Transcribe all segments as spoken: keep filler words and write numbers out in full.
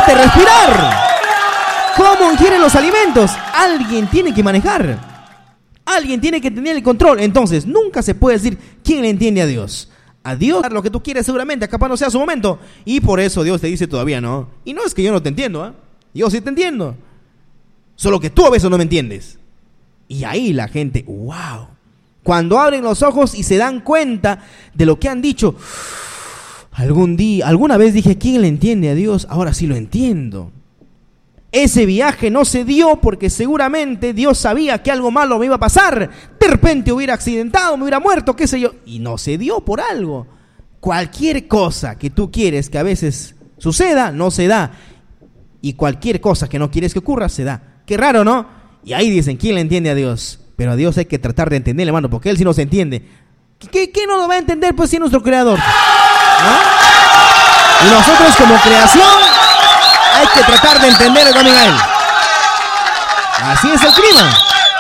dejarte respirar. ¿Cómo ingieren los alimentos? Alguien tiene que manejar. Alguien tiene que tener el control. Entonces, nunca se puede decir quién le entiende a Dios. A Dios, lo que tú quieres seguramente, capaz no sea su momento. Y por eso Dios te dice todavía no. Y no es que yo no te entiendo, ¿eh? Yo sí te entiendo. Solo que tú a veces no me entiendes. Y ahí la gente, wow. Cuando abren los ojos y se dan cuenta de lo que han dicho. Algún día, alguna vez dije, ¿quién le entiende a Dios? Ahora sí lo entiendo. Ese viaje no se dio porque seguramente Dios sabía que algo malo me iba a pasar. De repente hubiera accidentado, me hubiera muerto, qué sé yo. Y no se dio por algo. Cualquier cosa que tú quieres que a veces suceda, no se da. Y cualquier cosa que no quieres que ocurra, se da. Qué raro, ¿no? Y ahí dicen, ¿quién le entiende a Dios? Pero a Dios hay que tratar de entenderle, hermano, porque Él sí nos entiende. ¿Qué, qué no lo va a entender? Pues sí, nuestro Creador, ¿no? Y nosotros como creación hay que tratar de entenderle también a Él. Así es el clima.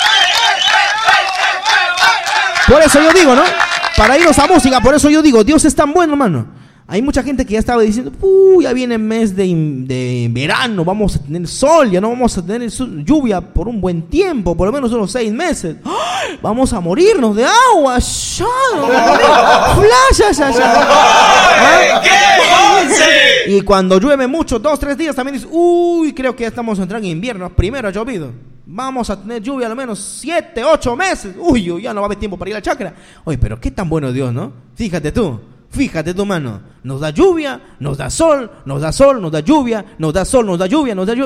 Por eso yo digo, ¿no? Para irnos a música, por eso yo digo, Dios es tan bueno, hermano. Hay mucha gente que ya estaba diciendo, uy, ya viene el mes de, de verano, vamos a tener sol, ya no vamos a tener lluvia por un buen tiempo, por lo menos unos seis meses. ¡Ay! Vamos a morirnos de agua. ¡Ya! ¡Flash! ¡Ya, ya, ya! Y cuando llueve mucho, dos, tres días, también dice, uy, creo que ya estamos entrando en invierno. Primero ha llovido. Vamos a tener lluvia al menos siete, ocho meses. Uy, uy, ya no va a haber tiempo para ir a la chacra. Oye, pero qué tan bueno Dios, ¿no? Fíjate tú. Fíjate tu mano, nos da lluvia, nos da sol, nos da sol, nos da lluvia, nos da sol, nos da lluvia, nos da lluvia.